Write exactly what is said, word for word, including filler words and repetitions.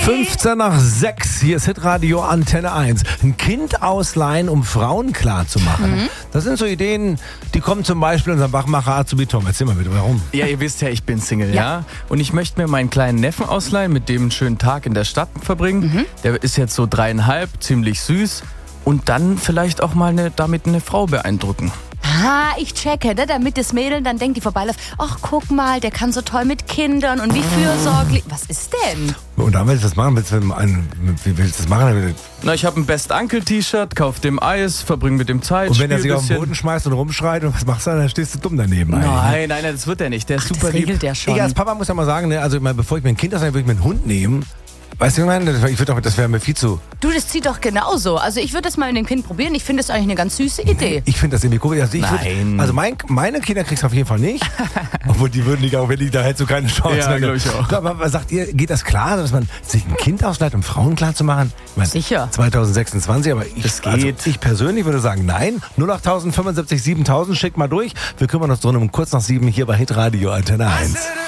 fünfzehn nach sechs, hier ist Hitradio Antenne eins. Ein Kind ausleihen, um Frauen klar zu machen. Mhm. Das sind so Ideen, die kommen zum Beispiel unserem Wachmacher Azubi Tom. Erzähl mal bitte, warum? Ja, ihr wisst ja, ich bin Single, ja. Ja. Und ich möchte mir meinen kleinen Neffen ausleihen, mit dem einen schönen Tag in der Stadt verbringen. Mhm. Der ist jetzt so dreieinhalb, ziemlich süß. Und dann vielleicht auch mal eine, damit eine Frau beeindrucken. Ah, ich checke, ne? Damit das Mädel dann denkt, die vorbeiläuft, ach guck mal, der kann so toll mit Kindern und wie fürsorglich. Was ist denn? Und dann willst du das machen? Willst du, ein, wie willst du das machen? Na, ich habe ein Best-Uncle-T-Shirt, kauf dem Eis, verbring mit dem Zeit. Und wenn er spiel sich auf den bisschen. Boden schmeißt und rumschreit, und was machst du dann? Dann stehst du dumm daneben. Nein, eigentlich, ne? nein, nein, das wird er nicht. Der ist Ach, super das lieb. regelt der schon. Ich als Papa muss ja mal sagen, ne, also ich meine, bevor ich mir ein Kind ausleihe, würde ich mir einen Hund nehmen. Weißt du, ich meine, ich würde doch, das wäre mir viel zu... Du, das zieht doch genauso. Also ich würde das mal mit dem Kind probieren. Ich finde das eigentlich eine ganz süße Idee. Ich finde das irgendwie cool. Also, ich Nein. Würd, also mein, meine Kinder kriegst du auf jeden Fall nicht. Obwohl die würden nicht, auch wenn die, da hättest du keine Chance. Ja, glaub ich auch. Aber was sagt ihr, geht das klar, dass man sich ein Kind ausleiht, um Frauen klar zu machen? Ich mein, Sicher. zwanzig sechsundzwanzig, aber ich, Das also geht. ich persönlich würde sagen, nein. null acht fünfundsiebzig siebentausend, schickt mal durch. Wir kümmern uns drum um kurz nach sieben hier bei Hitradio Antenne eins.